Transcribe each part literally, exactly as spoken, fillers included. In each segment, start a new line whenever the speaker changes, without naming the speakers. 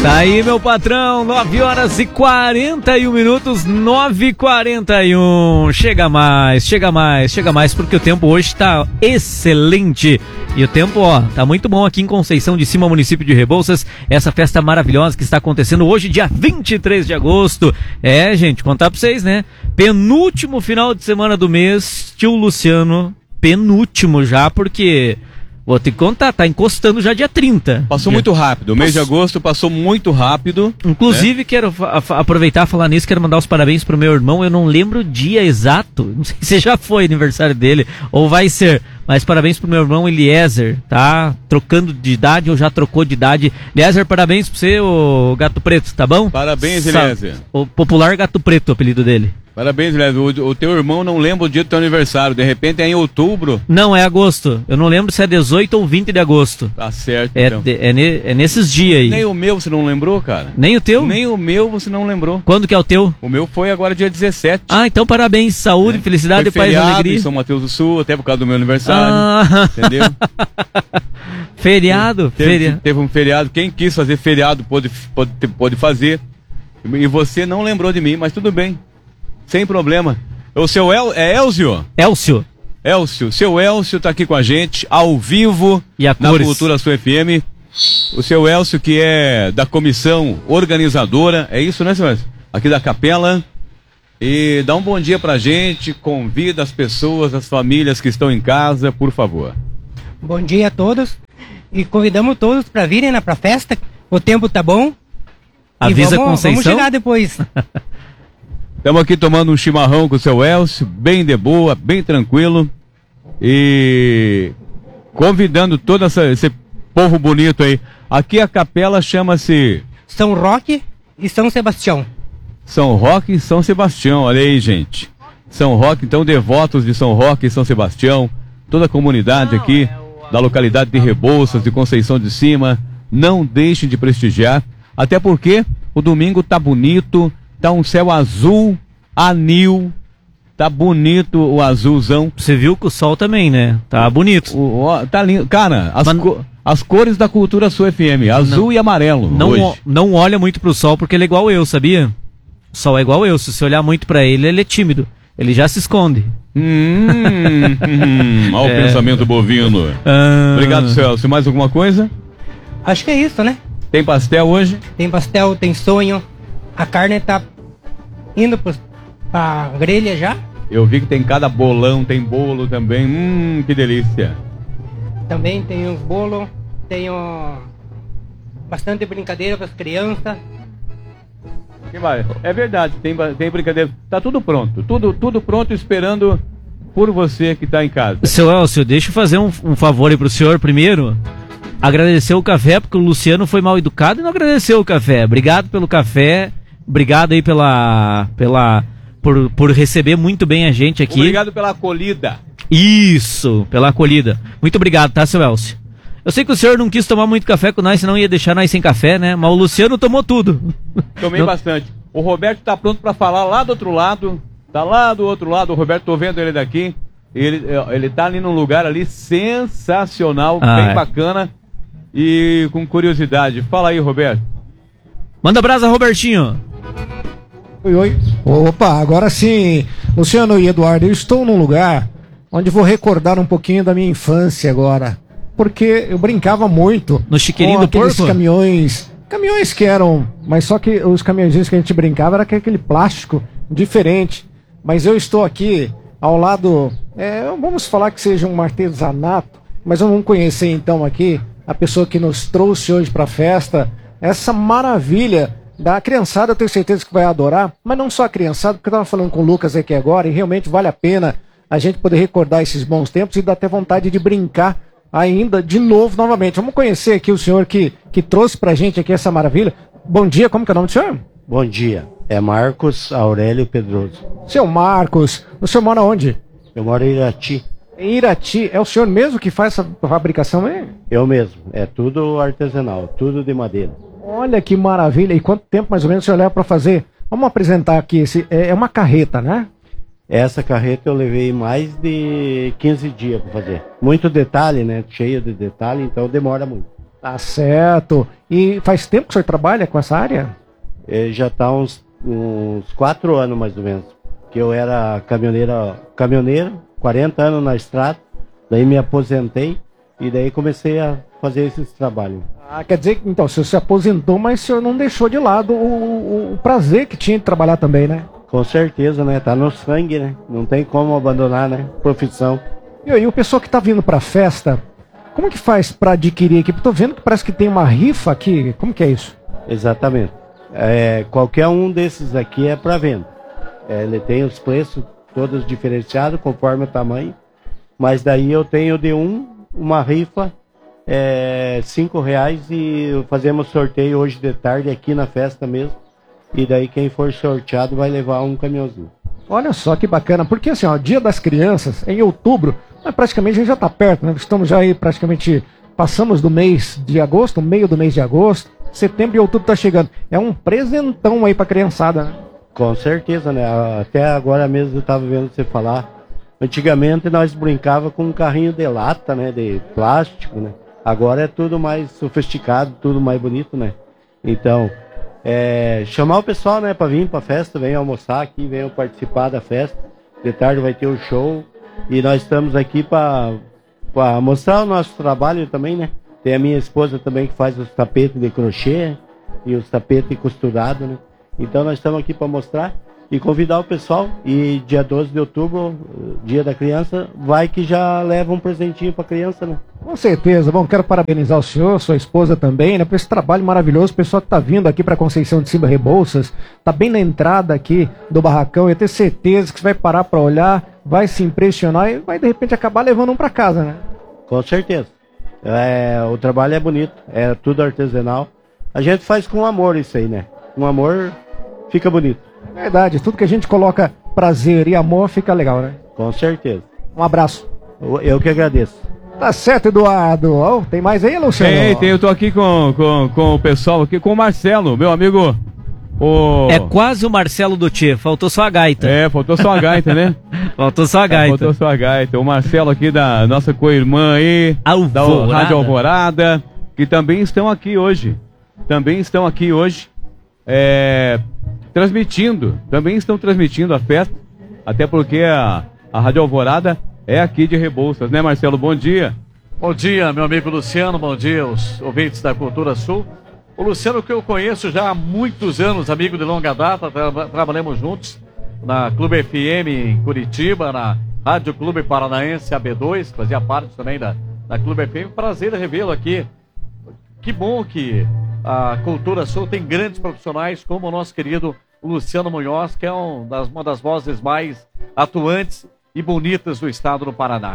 Tá aí, meu patrão, nove horas e quarenta e um minutos, nove e quarenta e um. Chega mais, chega mais, chega mais, porque o tempo hoje tá excelente. E o tempo, ó, tá muito bom aqui em Conceição de Cima, município de Rebouças. Essa festa maravilhosa que está acontecendo hoje, dia vinte e três de agosto. É, gente, contar pra vocês, né? Penúltimo final de semana do mês, tio Luciano, penúltimo já, porque... Vou te contar, tá encostando já dia trinta.
Passou
dia.
muito rápido, o mês Nossa. de agosto passou muito rápido.
Inclusive, né? quero aproveitar e falar nisso, quero mandar os parabéns pro meu irmão, eu não lembro o dia exato, não sei se já foi aniversário dele, ou vai ser, mas parabéns pro meu irmão Eliezer, tá? Trocando de idade, ou já trocou de idade. Eliezer, parabéns pra você, o Gato Preto, tá bom?
Parabéns, Eliezer.
O popular Gato Preto, o apelido dele.
Parabéns, Léo. O, o teu irmão não lembra o dia do teu aniversário. De repente é em outubro.
Não, é agosto. Eu não lembro se é dezoito ou vinte de agosto.
Tá certo,
é,
então.
de, é, ne, é nesses dias aí.
Nem o meu você não lembrou, cara?
Nem o teu?
Nem o meu você não lembrou.
Quando que é o teu?
O meu foi agora dia dezessete.
Ah, então parabéns. Saúde, é. felicidade,
foi
paz e
feriado
alegria.
em São Mateus do Sul, até por causa do meu aniversário.
Ah.
Entendeu?
Feriado?
Teve,
Feria...
teve um feriado. Quem quis fazer feriado pôde, pôde, pôde fazer. E você não lembrou de mim, mas tudo bem. Sem problema. O seu El, é Elzio?
Elcio.
Elcio. Seu Elcio tá aqui com a gente, ao vivo,
e a
na
cores.
Cultura Sul F M. O seu Elcio, que é da comissão organizadora, é isso, né, seu Elcio? Aqui da Capela. E dá um bom dia pra gente, convida as pessoas, as famílias que estão em casa, por favor.
Bom dia a todos. E convidamos todos para virem na pra festa. O tempo tá bom.
Avisa
e vamos,
Conceição.
Vamos chegar depois.
Estamos aqui tomando um chimarrão com o seu Elcio, bem de boa, bem tranquilo. E convidando todo essa, esse povo bonito aí. Aqui a capela chama-se...
São Roque e São Sebastião.
São Roque e São Sebastião, olha aí, gente. São Roque, então, devotos de São Roque e São Sebastião. Toda a comunidade aqui da localidade de Rebouças, de Conceição de Cima. Não deixem de prestigiar. Até porque o domingo tá bonito... Tá um céu azul, anil, tá bonito o azulzão.
Você viu que o sol também, né? Tá bonito.
O, o, tá lindo. Cara, as,
Mas...
co as cores da Cultura Sul F M, azul não, e amarelo.
Não,
hoje.
não olha muito pro sol porque ele é igual eu, sabia? O sol é igual eu, se você olhar muito pra ele, ele é tímido. Ele já se esconde.
Hum, hum, olha
é.
o pensamento bovino.
Ah...
Obrigado, Celso. Mais alguma coisa?
Acho que é isso, né?
Tem pastel hoje?
Tem pastel, tem sonho. A carne tá indo pro, pra grelha já.
Eu vi que tem cada bolão, tem bolo também. Hum, que delícia.
Também tem os bolos, tem o... bastante brincadeira para as crianças.
Que vai? É verdade, tem, tem brincadeira. Tá tudo pronto, tudo, tudo pronto esperando por você que tá em casa.
Seu Elcio, deixa eu fazer um, um favor aí pro senhor primeiro. Agradecer o café, porque o Luciano foi mal educado e não agradeceu o café. Obrigado pelo café. Obrigado aí pela, pela, por, por receber muito bem a gente aqui.
Obrigado pela acolhida.
Isso, pela acolhida. Muito obrigado, tá, seu Elcio? Eu sei que o senhor não quis tomar muito café com nós, senão ia deixar nós sem café, né? Mas o Luciano tomou tudo.
Tomei
não...
bastante. O Roberto tá pronto pra falar lá do outro lado. Tá lá do outro lado. O Roberto, tô vendo ele daqui. Ele, ele tá ali num lugar ali sensacional, ah, bem é. bacana e com curiosidade. Fala aí, Roberto.
Manda brasa, Robertinho.
Oi, oi. Opa, agora sim, Luciano e Eduardo, eu estou num lugar onde vou recordar um pouquinho da minha infância agora, porque eu brincava muito
no chiqueirinho
com
do
aqueles
porco?
caminhões, caminhões que eram, mas só que os caminhõezinhos que a gente brincava era aquele plástico diferente, mas eu estou aqui ao lado, é, vamos falar que seja um artesanato, mas eu não conheci então aqui a pessoa que nos trouxe hoje para a festa, essa maravilha da criançada, eu tenho certeza que vai adorar, mas não só a criançada, porque eu estava falando com o Lucas aqui agora, e realmente vale a pena a gente poder recordar esses bons tempos e dá até vontade de brincar ainda de novo, novamente. Vamos conhecer aqui o senhor que, que trouxe pra gente aqui essa maravilha. Bom dia, como que é o nome do senhor?
Bom dia, é Marcos Aurélio Pedroso.
Seu Marcos, o senhor mora onde?
Eu moro em Irati.
Em Irati, é o senhor mesmo que faz essa fabricação aí?
Eu mesmo, é tudo artesanal, tudo de madeira.
Olha que maravilha, e quanto tempo mais ou menos o senhor leva para fazer? Vamos apresentar aqui, esse, é, é uma carreta, né?
Essa carreta eu levei mais de quinze dias para fazer. Muito detalhe, né? Cheio de detalhe, então demora muito.
Tá certo. E faz tempo que o senhor trabalha com essa área?
É, já está uns, uns quatro anos mais ou menos. Que eu era caminhoneiro, caminhoneiro, quarenta anos na estrada, daí me aposentei e daí comecei a fazer esses trabalhos.
Ah, quer dizer que então, o senhor se aposentou, mas o senhor não deixou de lado o, o, o prazer que tinha de trabalhar também, né?
Com certeza, né? Tá no sangue, né? Não tem como abandonar, né? Profissão.
E aí, o pessoal que tá vindo pra festa, como que faz pra adquirir aqui? Tô vendo que parece que tem uma rifa aqui, como que é isso?
Exatamente. É, qualquer um desses aqui é para venda. É, ele tem os preços todos diferenciados conforme o tamanho, mas daí eu tenho de um, uma rifa, é, cinco reais e fazemos sorteio hoje de tarde aqui na festa mesmo, e daí quem for sorteado vai levar um caminhãozinho.
Olha só que bacana, porque assim, ó, Dia das Crianças, em outubro, mas praticamente a gente já tá perto, né? Estamos já aí praticamente, passamos do mês de agosto, meio do mês de agosto, setembro e outubro tá chegando. É um presentão aí pra criançada, né?
Com certeza, né? Até agora mesmo eu tava vendo você falar. Antigamente nós brincava com um carrinho de lata, né? De plástico, né? Agora é tudo mais sofisticado, tudo mais bonito, né? Então, é, chamar o pessoal, né? Pra vir pra festa, venham almoçar aqui, venham participar da festa. De tarde vai ter o show. E nós estamos aqui pra, pra mostrar o nosso trabalho também, né? Tem a minha esposa também que faz os tapetes de crochê e os tapetes costurados, né? Então nós estamos aqui para mostrar e convidar o pessoal. E dia doze de outubro, dia da criança, vai que já leva um presentinho para a criança, né?
Com certeza. Bom, quero parabenizar o senhor, sua esposa também, né? Por esse trabalho maravilhoso. O pessoal que está vindo aqui para Conceição de Cima Rebouças, tá bem na entrada aqui do barracão. Eu tenho certeza que você vai parar para olhar, vai se impressionar e vai de repente acabar levando um para casa, né?
Com certeza. É, o trabalho é bonito, é tudo artesanal. A gente faz com amor isso aí, né? Com amor fica bonito.
É verdade, tudo que a gente coloca prazer e amor fica legal, né?
Com certeza.
Um abraço.
Eu, eu que agradeço.
Tá certo, Eduardo. Oh, tem mais aí, Luciano?
Tem, tem. Eu tô aqui com, com, com o pessoal aqui, com o Marcelo, meu amigo. O...
É quase o Marcelo do Tchê, faltou só a gaita.
É, faltou só a gaita, né?
Faltou só a gaita.
É, faltou só a gaita. O Marcelo aqui da nossa co-irmã aí,
Alvorada.
da Rádio Alvorada, que também estão aqui hoje. Também estão aqui hoje, é, transmitindo, também estão transmitindo a festa, até porque a, a Rádio Alvorada é aqui de Rebouças, né, Marcelo? Bom dia.
Bom dia, meu amigo Luciano, bom dia aos ouvintes da Cultura Sul. O Luciano que eu conheço já há muitos anos, amigo de longa data, tra trabalhamos juntos na Clube F M em Curitiba, na Rádio Clube Paranaense A B dois, que fazia parte também da, da Clube F M. Prazer revê-lo aqui. Que bom que a Cultura Sul tem grandes profissionais como o nosso querido Luciano Munhoz, que é um das, uma das vozes mais atuantes e bonitas do estado do Paraná.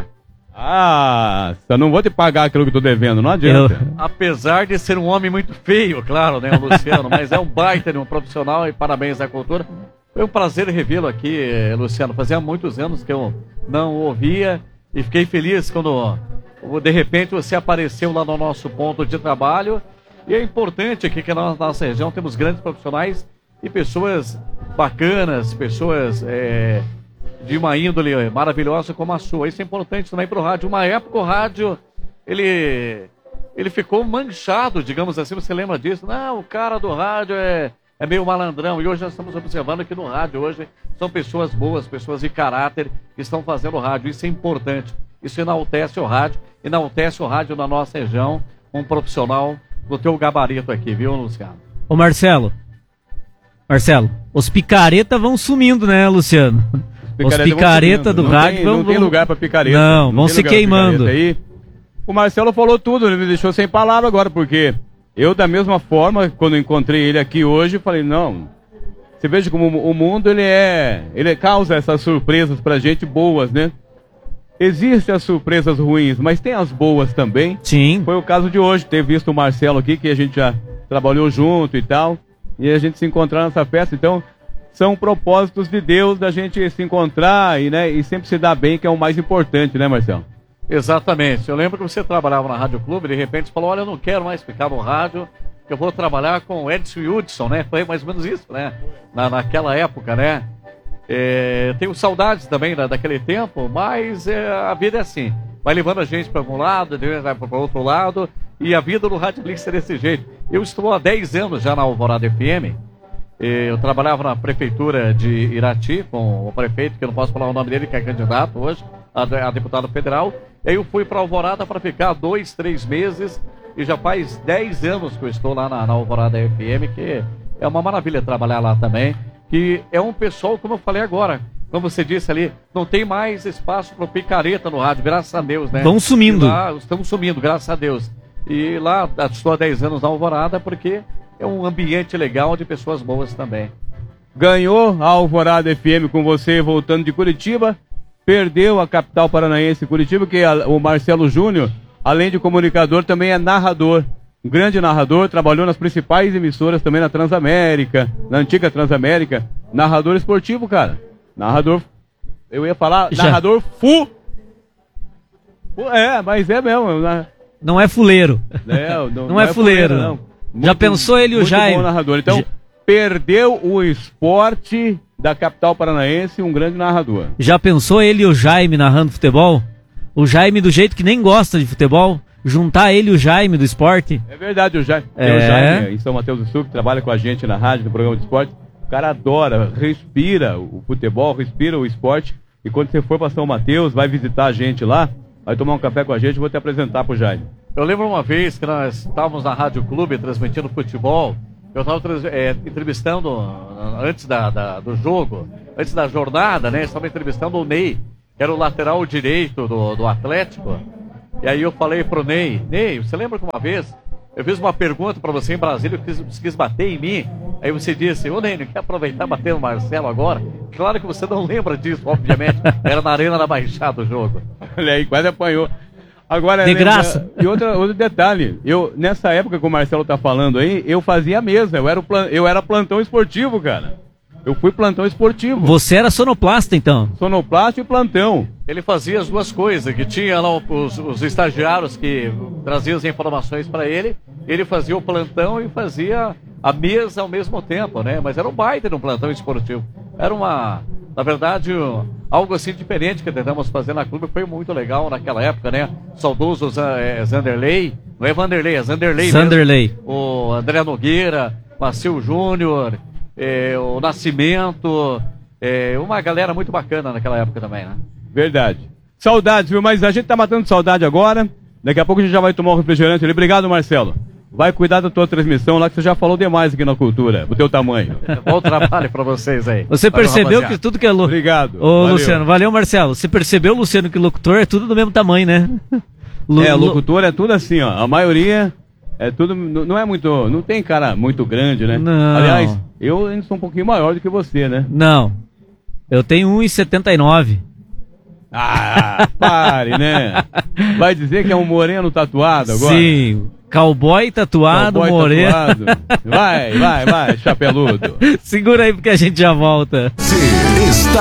Ah, eu não vou te pagar aquilo que eu tô devendo, não adianta.
Eu...
Apesar de ser um homem muito feio, claro, né, o Luciano, mas é um baita de um profissional e parabéns à cultura. Foi um prazer revê-lo aqui, Luciano. Fazia muitos anos que eu não o ouvia e fiquei feliz quando, de repente, você apareceu lá no nosso ponto de trabalho. E é importante aqui que na nossa região temos grandes profissionais e pessoas bacanas, pessoas... É... de uma índole maravilhosa como a sua. Isso é importante também para o rádio. Uma época o rádio, ele, ele ficou manchado, digamos assim, você lembra disso? Não, o cara do rádio é, é meio malandrão. E hoje nós estamos observando que no rádio hoje são pessoas boas, pessoas de caráter que estão fazendo o rádio. Isso é importante. Isso enaltece o rádio, enaltece o rádio na nossa região. Um profissional do teu gabarito aqui, viu, Luciano?
Ô Marcelo, Marcelo, os picareta vão sumindo, né, Luciano? Os picareta do
não
rádio
tem,
vão...
Não tem lugar pra picareta.
Não,
não
vão se queimando.
Aí. O Marcelo falou tudo, ele me deixou sem palavra agora, porque eu, da mesma forma, quando encontrei ele aqui hoje, falei, não, você veja como o mundo, ele é, ele causa essas surpresas pra gente boas, né? Existem as surpresas ruins, mas tem as boas também.
Sim.
Foi o caso de hoje, ter visto o Marcelo aqui, que a gente já trabalhou junto e tal, e a gente se encontrar nessa festa, então... São propósitos de Deus da gente se encontrar e, né, e sempre se dar bem, que é o mais importante, né, Marcelo?
Exatamente. Eu lembro que você trabalhava na Rádio Clube e de repente falou, olha, eu não quero mais ficar no rádio, que eu vou trabalhar com o Edson Hudson, né? Foi mais ou menos isso, né? Na, naquela época, né? É, tenho saudades também da, daquele tempo, mas é, a vida é assim. vai levando a gente para algum lado, vai para outro lado, e a vida no Rádio Blitz é desse jeito. Eu estou há dez anos já na Alvorada F M. Eu trabalhava na prefeitura de Irati com o prefeito, que eu não posso falar o nome dele, que é candidato hoje a, a deputado federal. E aí eu fui para Alvorada para ficar dois, três meses, e já faz dez anos que eu estou lá na, na Alvorada F M, que é uma maravilha trabalhar lá também, que é um pessoal, como eu falei agora, como você disse ali, não tem mais espaço para picareta no rádio, graças a Deus, né?
Estão sumindo.
Lá, estamos sumindo, graças a Deus. E lá estou há dez anos na Alvorada, porque é um ambiente legal de pessoas boas também.
Ganhou a Alvorada F M com você voltando de Curitiba, perdeu a capital paranaense Curitiba, que a, o Marcelo Júnior, além de comunicador, também é narrador. Um grande narrador, trabalhou nas principais emissoras também na Transamérica, na antiga Transamérica. Narrador esportivo, cara. Narrador, eu ia falar,
Já.
narrador fu. É, mas é mesmo. Na...
Não é fuleiro.
É, não,
não,
não
é,
é
fuleiro.
fuleiro, não.
Já
Muito-
pensou ele e o
muito
Jaime?
bom narrador. Então,
Já-
perdeu o esporte da capital paranaense, um grande narrador.
Já pensou ele e o Jaime narrando futebol? O Jaime do jeito que nem gosta de futebol? Juntar ele e o Jaime do esporte?
É verdade, o Jaime,
É.
tem o Jaime em São Mateus do Sul, que trabalha com a gente na rádio, no programa de esporte. O cara adora, respira o futebol, respira o esporte. E quando você for para São Mateus, vai visitar a gente lá, vai tomar um café com a gente, eu vou te apresentar pro Jaime.
Eu lembro uma vez que nós estávamos na Rádio Clube transmitindo futebol. Eu estava é, entrevistando, uh, antes da, da- do jogo, antes da jornada, né? Estava entrevistando o Ney, que era o lateral direito do, do Atlético. E aí eu falei pro Ney, Ney, você lembra que uma vez eu fiz uma pergunta para você em Brasília, quis, você quis bater em mim? Aí você disse, ô Ney, não quer aproveitar e bater no Marcelo agora? Claro que você não lembra disso, obviamente. Era na Arena da Baixada o jogo.
Olha aí, quase apanhou. Agora,
De
lembra-
graça.
E outra, outro detalhe, eu, nessa época que o Marcelo tá falando aí, eu fazia a mesa, eu era, o plan, eu era plantão esportivo, cara. Eu fui plantão esportivo.
Você era sonoplasta, então?
Sonoplasta e plantão.
Ele fazia as duas coisas, que tinha lá os, os estagiários que traziam as informações para ele, ele fazia o plantão e fazia a mesa ao mesmo tempo, né? Mas era um baita de um plantão esportivo. Era uma, na verdade, um- algo assim diferente que tentamos fazer na clube, foi muito legal naquela época, né? Saudoso Zan- é, Zanderlei, não é Vanderlei, é Zanderlei mesmo.
Zanderlei.
O André Nogueira, Marcil Júnior, é, o Nascimento, é, uma galera muito bacana naquela época também, né?
Verdade. Saudades, viu? Mas a gente tá matando saudade agora. Daqui a pouco a gente já vai tomar um refrigerante ali. Obrigado, Marcelo. Vai cuidar da tua transmissão lá, que você já falou demais aqui na cultura, do teu tamanho.
Bom trabalho pra vocês aí.
Você
Valeu,
percebeu
rapaziada.
que tudo que é louco.
Obrigado.
Ô,
Valeu.
Luciano, valeu, Marcelo. Você percebeu, Luciano, que locutor é tudo do mesmo tamanho, né? Lu-
É,
lu-
locutor é tudo assim, ó. A maioria é tudo. Não não é muito. Não tem cara muito grande, né?
Não.
Aliás, eu ainda sou um pouquinho maior do que você, né?
Não. Eu tenho um e setenta e nove.
Ah, pare, né? Vai dizer que é um moreno tatuado agora?
Sim. Cowboy tatuado,
Cowboy
moreno.
tatuado. Vai, vai, vai, chapeludo.
Segura aí porque a gente já volta.
Você está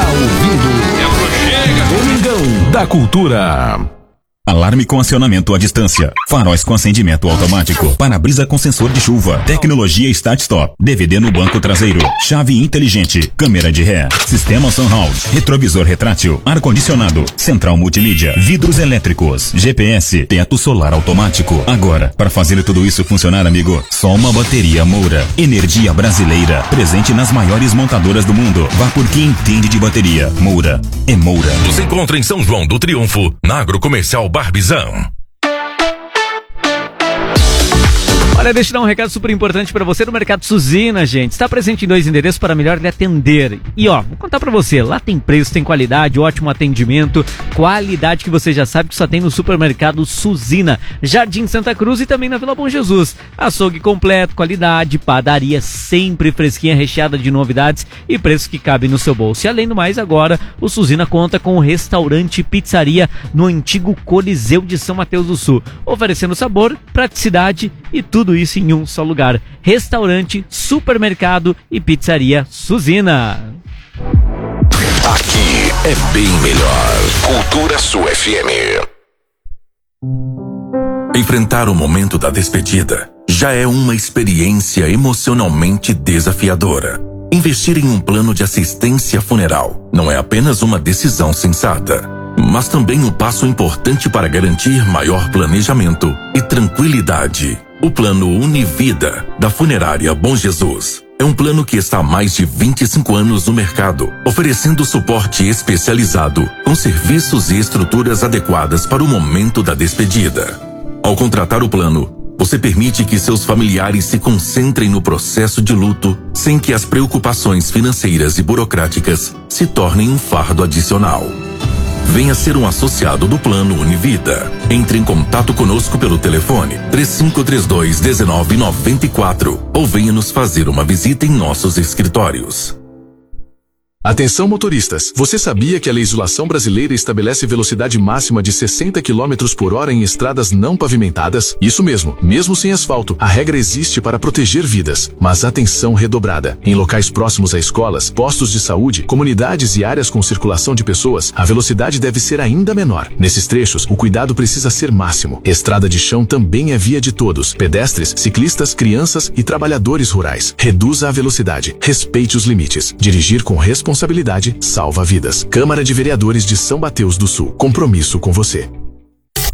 ouvindo Domingão da Cultura.
Alarme com acionamento à distância. Faróis com acendimento automático. Para-brisa com sensor de chuva. Tecnologia Start Stop. D V D no banco traseiro. Chave inteligente. Câmera de ré. Sistema Sunhouse. Retrovisor retrátil. Ar-condicionado. Central multimídia. Vidros elétricos. G P S. Teto solar automático. Agora, para fazer tudo isso funcionar, amigo, só uma bateria Moura. Energia brasileira. Presente nas maiores montadoras do mundo. Vá por quem entende de bateria. Moura. É Moura.
Nos encontra em São João do Triunfo, na Agrocomercial Barbizão.
Olha, deixa eu dar um recado super importante pra você do Mercado Suzina, gente. Está presente em dois endereços para melhor lhe atender. E ó, vou contar pra você, lá tem preço, tem qualidade, ótimo atendimento, qualidade que você já sabe que só tem no Supermercado Suzina, Jardim Santa Cruz e também na Vila Bom Jesus. Açougue completo, qualidade, padaria sempre fresquinha, recheada de novidades e preços que cabem no seu bolso. E além do mais, agora o Suzina conta com o restaurante e pizzaria no antigo Coliseu de São Mateus do Sul, oferecendo sabor, praticidade e tudo isso em um só lugar. Restaurante, supermercado e pizzaria Suzina.
Aqui é bem melhor. Cultura Sul F M. Enfrentar o momento da despedida já é uma experiência emocionalmente desafiadora. Investir em um plano de assistência funeral não é apenas uma decisão sensata. mas também um passo importante para garantir maior planejamento e tranquilidade. O plano Univida, da Funerária Bom Jesus, é um plano que está há mais de vinte e cinco anos no mercado, oferecendo suporte especializado, com serviços e estruturas adequadas para o momento da despedida. Ao contratar o plano, você permite que seus familiares se concentrem no processo de luto, sem que as preocupações financeiras e burocráticas se tornem um fardo adicional. Venha ser um associado do plano Univida. Entre em contato conosco pelo telefone três cinco três dois, um nove nove quatro ou venha nos fazer uma visita em nossos escritórios.
Atenção motoristas, você sabia que a legislação brasileira estabelece velocidade máxima de sessenta quilômetros por hora em estradas não pavimentadas? Isso mesmo, mesmo sem asfalto, a regra existe para proteger vidas. Mas atenção redobrada. Em locais próximos a escolas, postos de saúde, comunidades e áreas com circulação de pessoas, a velocidade deve ser ainda menor. Nesses trechos, o cuidado precisa ser máximo. Estrada de chão também é via de todos, pedestres, ciclistas, crianças e trabalhadores rurais. Reduza a velocidade, respeite os limites. Dirigir com responsabilidade Responsabilidade salva vidas. Câmara de Vereadores de São Mateus do Sul. Compromisso com você.